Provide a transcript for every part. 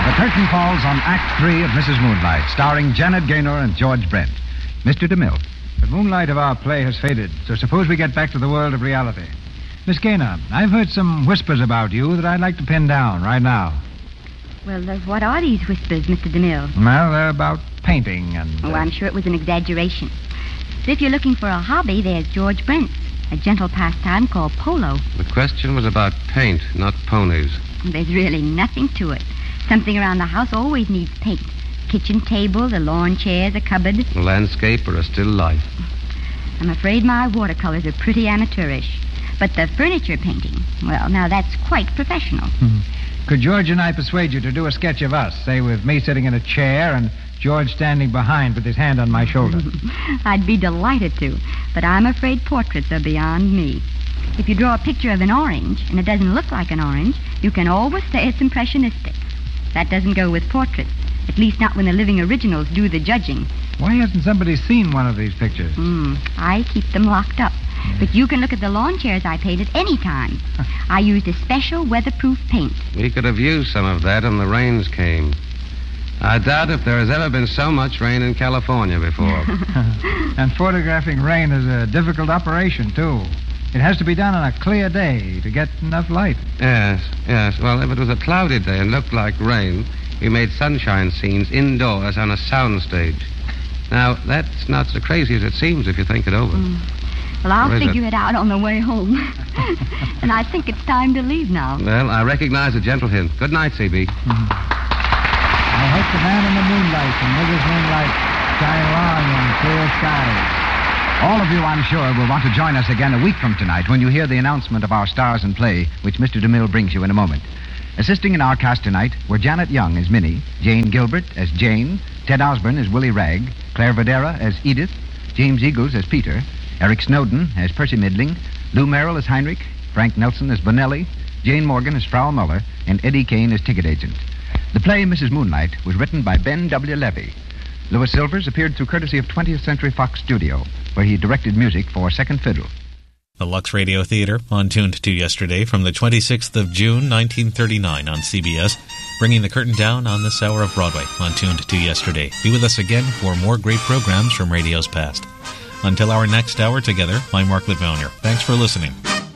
The curtain falls on Act 3 of Mrs. Moonlight, starring Janet Gaynor and George Brent. Mr. DeMille. The moonlight of our play has faded, so suppose we get back to the world of reality. Miss Gaynor, I've heard some whispers about you that I'd like to pin down right now. Well, what are these whispers, Mr. DeMille? Well, they're about painting and... Oh, I'm sure it was an exaggeration. So if you're looking for a hobby, there's George Brent's, a gentle pastime called polo. The question was about paint, not ponies. There's really nothing to it. Something around the house always needs paint. Kitchen table, the lawn chairs, a cupboard. A landscape or a still life. I'm afraid my watercolors are pretty amateurish. But the furniture painting, well, now that's quite professional. Could George and I persuade you to do a sketch of us, say with me sitting in a chair and George standing behind with his hand on my shoulder? I'd be delighted to, but I'm afraid portraits are beyond me. If you draw a picture of an orange and it doesn't look like an orange, you can always say it's impressionistic. That doesn't go with portraits, at least not when the living originals do the judging. Why hasn't somebody seen one of these pictures? I keep them locked up. But you can look at the lawn chairs I painted any time. I used a special weatherproof paint. We could have used some of that and the rains came. I doubt if there has ever been so much rain in California before. And photographing rain is a difficult operation, too. It has to be done on a clear day to get enough light. Yes. Well, if it was a cloudy day and looked like rain, we made sunshine scenes indoors on a soundstage. Now, that's not so crazy as it seems if you think it over. Well, I'll figure it out on the way home. And I think it's time to leave now. Well, I recognize a gentle hint. Good night, C.B. I hope the man in the moonlight and Mrs. Moonlight shine long in clear skies. All of you, I'm sure, will want to join us again a week from tonight when you hear the announcement of our stars in play, which Mr. DeMille brings you in a moment. Assisting in our cast tonight were Janet Young as Minnie, Jane Gilbert as Jane, Ted Osborne as Willie Ragg, Claire Verdera as Edith, James Eagles as Peter, Eric Snowden as Percy Midling, Lou Merrill as Heinrich, Frank Nelson as Bonelli, Jane Morgan as Frau Muller, and Eddie Kane as ticket agent. The play, Mrs. Moonlight, was written by Ben W. Levy. Louis Silvers appeared through courtesy of 20th Century Fox Studio, where he directed music for Second Fiddle. The Lux Radio Theater, on Tuned to Yesterday, from the 26th of June, 1939 on CBS, bringing the curtain down on this hour of Broadway on Tuned to Yesterday. Be with us again for more great programs from radio's past. Until our next hour together, I'm Mark Livonier. Thanks for listening.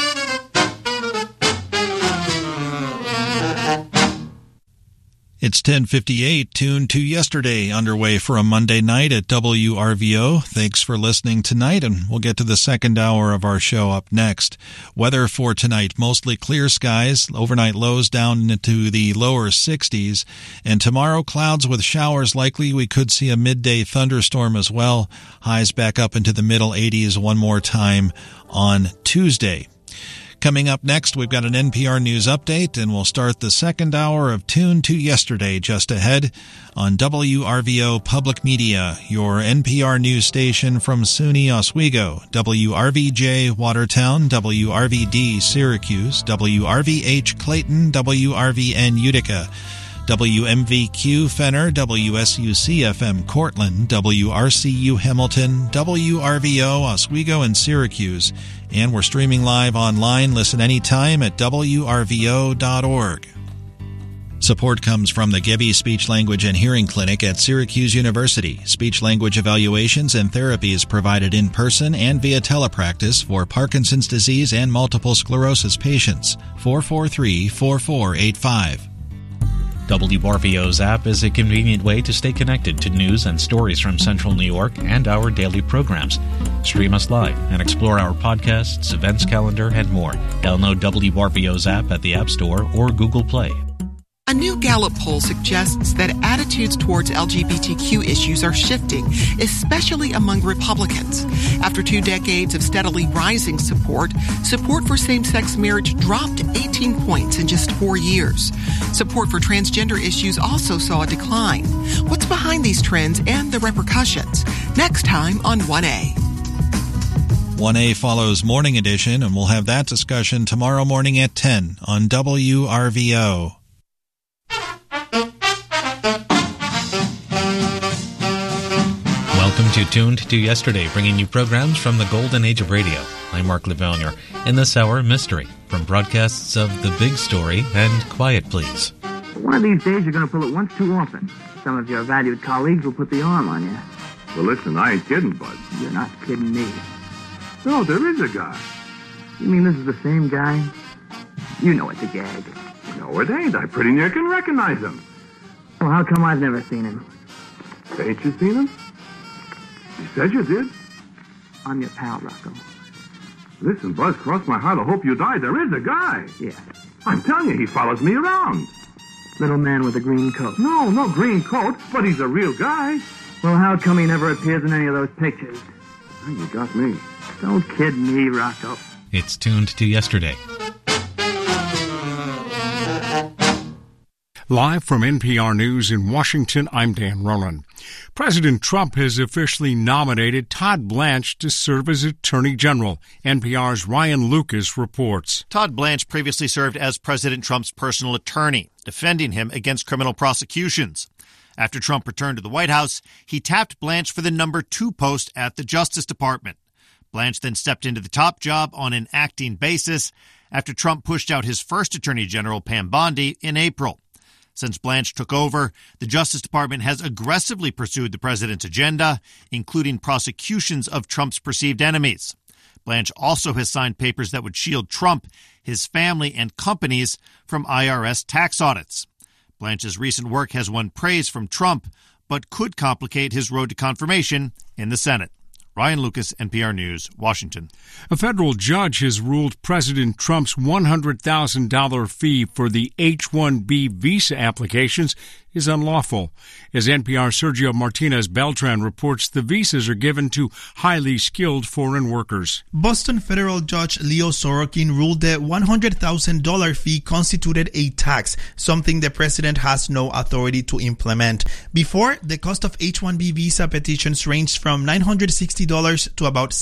It's 10:58, Tuned to Yesterday, underway for a Monday night at WRVO. Thanks for listening tonight, and we'll get to the second hour of our show up next. Weather for tonight, mostly clear skies, overnight lows down into the lower 60s, and tomorrow clouds with showers likely. We could see a midday thunderstorm as well. Highs back up into the middle 80s one more time on Tuesday. Coming up next, we've got an NPR News update, and we'll start the second hour of Tuned to Yesterday just ahead on WRVO Public Media, your NPR News station from SUNY Oswego, WRVJ Watertown, WRVD Syracuse, WRVH Clayton, WRVN Utica, WMVQ Fenner, WSUC-FM Cortland, WRCU Hamilton, WRVO Oswego and Syracuse, and we're streaming live online. Listen anytime at WRVO.org. Support comes from the Gebbe Speech Language and Hearing Clinic at Syracuse University. Speech-language evaluations and therapy is provided in person and via telepractice for Parkinson's disease and multiple sclerosis patients. 443-4485. WRVO's app is a convenient way to stay connected to news and stories from Central New York and our daily programs. Stream us live and explore our podcasts, events calendar, and more. Download WRVO's app at the App Store or Google Play. A new Gallup poll suggests that attitudes towards LGBTQ issues are shifting, especially among Republicans. After 2 decades of steadily rising support for same-sex marriage dropped 18 points in just 4 years. Support for transgender issues also saw a decline. What's behind these trends and the repercussions? Next time on 1A. 1A follows Morning Edition, and we'll have that discussion tomorrow morning at 10 on WRVO. Welcome to Tuned to Yesterday, bringing you programs from the golden age of radio. I'm Mark Livonier. In this hour, mystery, from broadcasts of The Big Story and Quiet Please. One of these days, you're going to pull it once too often. Some of your valued colleagues will put the arm on you. Well, listen, I ain't kidding, Bud. You're not kidding me. No, there is a guy. You mean this is the same guy? You know it's a gag. No, it ain't. I pretty near can recognize him. Well, how come I've never seen him? Ain't you seen him? You said you did. I'm your pal, Rocco. Listen, Buzz, cross my heart, I hope you die. There is a guy. Yeah. I'm telling you, he follows me around. Little man with a green coat. No green coat, but he's a real guy. Well, how come he never appears in any of those pictures? Oh, you got me. Don't kid me, Rocco. It's Tuned to Yesterday. Live from NPR News in Washington, I'm Dan Roland. President Trump has officially nominated Todd Blanche to serve as Attorney General. NPR's Ryan Lucas reports. Todd Blanche previously served as President Trump's personal attorney, defending him against criminal prosecutions. After Trump returned to the White House, he tapped Blanche for the number 2 post at the Justice Department. Blanche then stepped into the top job on an acting basis after Trump pushed out his first Attorney General, Pam Bondi, in April. Since Blanche took over, the Justice Department has aggressively pursued the president's agenda, including prosecutions of Trump's perceived enemies. Blanche also has signed papers that would shield Trump, his family, and companies from IRS tax audits. Blanche's recent work has won praise from Trump, but could complicate his road to confirmation in the Senate. Ryan Lucas, NPR News, Washington. A federal judge has ruled President Trump's $100,000 fee for the H-1B visa applications is unlawful. As NPR's Sergio Martinez Beltran reports, the visas are given to highly skilled foreign workers. Boston federal judge Leo Sorokin ruled the $100,000 fee constituted a tax, something the president has no authority to implement. Before, the cost of H-1B visa petitions ranged from $960 to about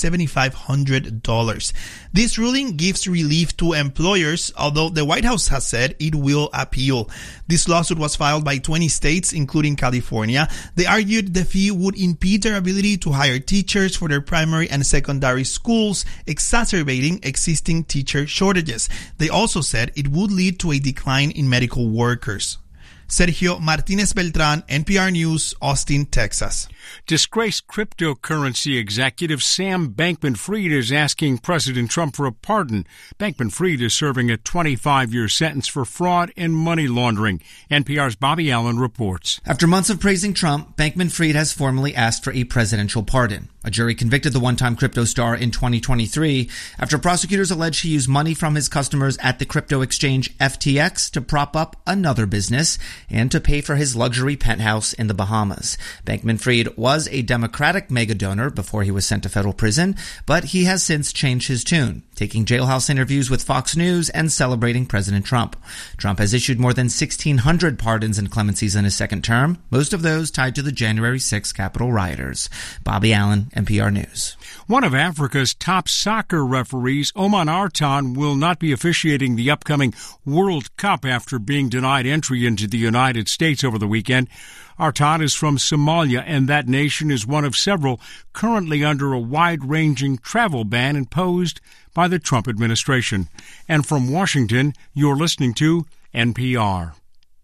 $7,500. This ruling gives relief to employers, although the White House has said it will appeal. This lawsuit was filed by 20 states, including California. They argued the fee would impede their ability to hire teachers for their primary and secondary schools, exacerbating existing teacher shortages. They also said it would lead to a decline in medical workers. Sergio Martinez Beltran, NPR News, Austin, Texas. Disgraced cryptocurrency executive Sam Bankman-Fried is asking President Trump for a pardon. Bankman-Fried is serving a 25-year sentence for fraud and money laundering. NPR's Bobby Allen reports. After months of praising Trump, Bankman-Fried has formally asked for a presidential pardon. A jury convicted the one-time crypto star in 2023 after prosecutors allege he used money from his customers at the crypto exchange FTX to prop up another business and to pay for his luxury penthouse in the Bahamas. Bankman-Fried was a Democratic mega donor before he was sent to federal prison, but he has since changed his tune, taking jailhouse interviews with Fox News and celebrating President Trump. Trump has issued more than 1,600 pardons and clemencies in his second term, most of those tied to the January 6 Capitol rioters. Bobby Allen, NPR News. One of Africa's top soccer referees, Oman Artan, will not be officiating the upcoming World Cup after being denied entry into the United States over the weekend. Artan is from Somalia, and that nation is one of several currently under a wide-ranging travel ban imposed by the Trump administration. And from Washington, you're listening to NPR.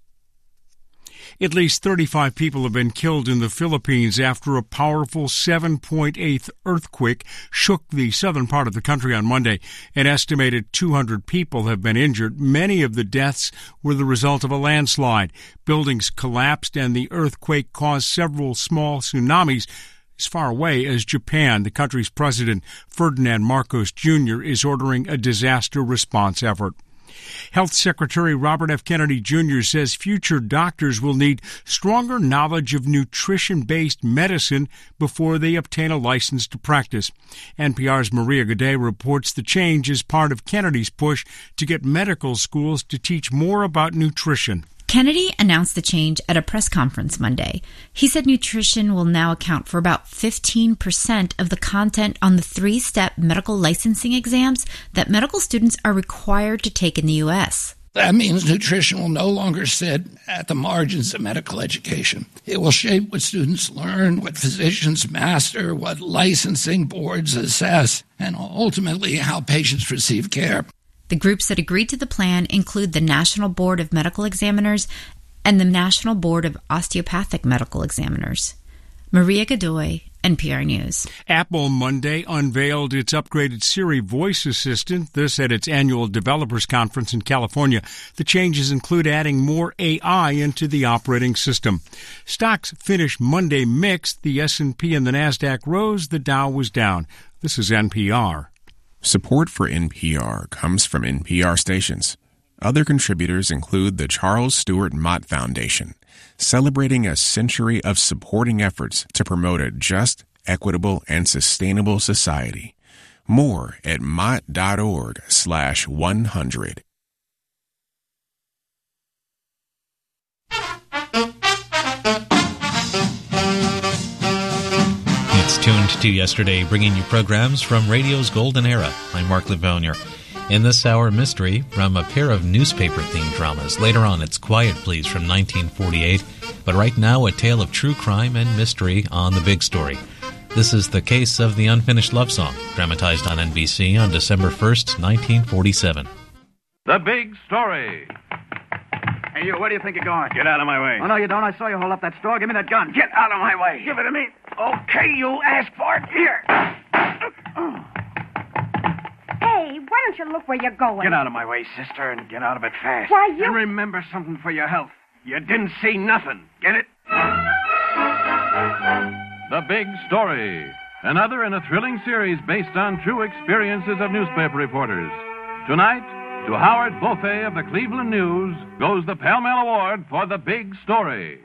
At least 35 people have been killed in the Philippines after a powerful 7.8 earthquake shook the southern part of the country on Monday. An estimated 200 people have been injured. Many of the deaths were the result of a landslide. Buildings collapsed, and the earthquake caused several small tsunamis as far away as Japan. The country's president, Ferdinand Marcos Jr., is ordering a disaster response effort. Health Secretary Robert F. Kennedy Jr. says future doctors will need stronger knowledge of nutrition-based medicine before they obtain a license to practice. NPR's Maria Gade reports the change is part of Kennedy's push to get medical schools to teach more about nutrition. Kennedy announced the change at a press conference Monday. He said nutrition will now account for about 15% of the content on the 3-step medical licensing exams that medical students are required to take in the U.S. That means nutrition will no longer sit at the margins of medical education. It will shape what students learn, what physicians master, what licensing boards assess, and ultimately how patients receive care. The groups that agreed to the plan include the National Board of Medical Examiners, and the National Board of Osteopathic Medical Examiners. Maria Godoy, NPR News. Apple Monday unveiled its upgraded Siri voice assistant, this at its annual developers conference in California. The changes include adding more AI into the operating system. Stocks finished Monday mixed. The S&P and the NASDAQ rose. The Dow was down. This is NPR. Support for NPR comes from NPR stations. Other contributors include the Charles Stewart Mott Foundation, celebrating a century of supporting efforts to promote a just, equitable, and sustainable society. More at mott.org/100. It's Tuned to Yesterday, bringing you programs from radio's golden era. I'm Mark Livonier. In this hour, mystery from a pair of newspaper-themed dramas. Later on, it's Quiet Please from 1948. But right now, a tale of true crime and mystery on The Big Story. This is the case of the unfinished love song, dramatized on NBC on December 1st, 1947. The Big Story. Hey, you, where do you think you're going? Get out of my way. Oh, no, you don't. I saw you hold up that store. Give me that gun. Get out of my way. Give it to me. Okay, you asked for it. Here. Hey, why don't you look where you're going? Get out of my way, sister, and get out of it fast. Why, you... And remember something for your health. You didn't see nothing. Get it? The Big Story. Another in a thrilling series based on true experiences of newspaper reporters. Tonight, to Howard Beaufay of the Cleveland News goes the Pell Mell Award for The Big Story.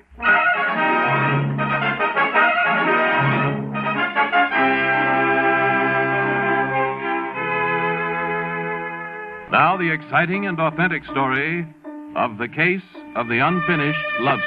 Now the exciting and authentic story of the case of the unfinished love